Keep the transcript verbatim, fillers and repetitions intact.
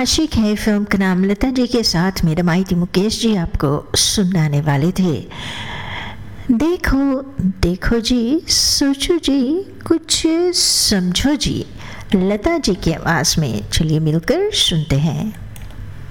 आशिक है फिल्म का नाम लता जी के साथ मेरा माइटी मुकेश जी आपको सुनाने वाले थे। देखो देखो जी, सोचो जी, कुछ समझो जी, लता जी की आवाज़ में। चलिए मिलकर सुनते हैं।